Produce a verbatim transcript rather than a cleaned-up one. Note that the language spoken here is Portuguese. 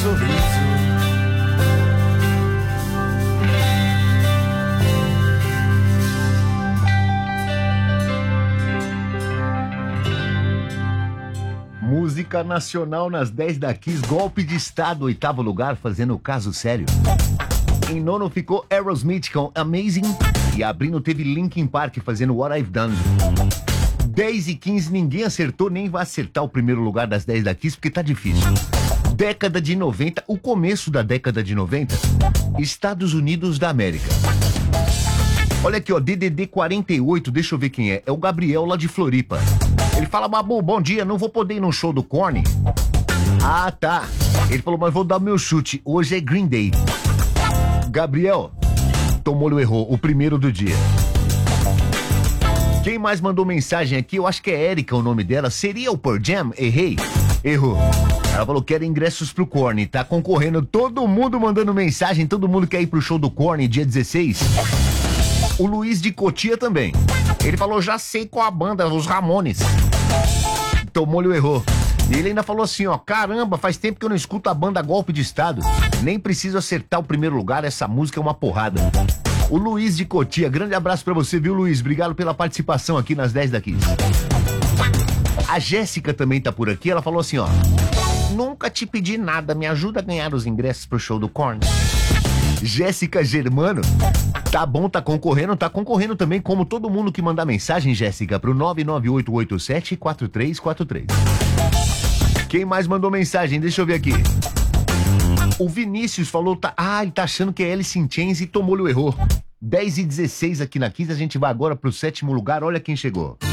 sorriso. Música nacional nas dez da Kiss, golpe de estado, oitavo lugar, fazendo o caso sério. Em nono ficou Aerosmith com Amazing e abrindo teve Linkin Park fazendo What I've Done. dez e quinze ninguém acertou, nem vai acertar o primeiro lugar das dez da Kiss porque tá difícil. Década de noventa, o começo da década de noventa, Estados Unidos da América. Olha aqui, ó, D D D quarenta e oito, deixa eu ver quem é. É o Gabriel lá de Floripa. Ele fala, Babu, bom dia, não vou poder ir no show do Korn? Ah, tá. Ele falou, mas vou dar meu chute. Hoje é Green Day. Gabriel, tomou-lhe errou, o primeiro do dia. Quem mais mandou mensagem aqui? Eu acho que é Erika o nome dela. Seria o Pearl Jam? Errei. Errou. Ela falou que era ingressos pro Korn. Tá concorrendo, todo mundo mandando mensagem. Todo mundo quer ir pro show do Korn dia dezesseis. O Luiz de Cotia também. Ele falou, já sei qual a banda, os Ramones. Tomou-lhe errou. E ele ainda falou assim, ó, caramba, faz tempo que eu não escuto a banda Golpe de Estado. Nem preciso acertar o primeiro lugar, essa música é uma porrada. O Luiz de Cotia, grande abraço pra você, viu, Luiz? Obrigado pela participação aqui nas dez da Kiss. A Jéssica também tá por aqui, ela falou assim, ó, nunca te pedi nada, me ajuda a ganhar os ingressos pro show do Korn. Jéssica Germano, tá bom, tá concorrendo, tá concorrendo também, como todo mundo que mandar mensagem, Jéssica, pro nove nove oito oito sete quatro três quatro três. Quem mais mandou mensagem? Deixa eu ver aqui. O Vinícius falou, tá, ah, ele tá achando que é Alice in Chains e tomou-lhe o erro. dez e dezesseis aqui na Kiss, a gente vai agora pro sétimo lugar, olha quem chegou.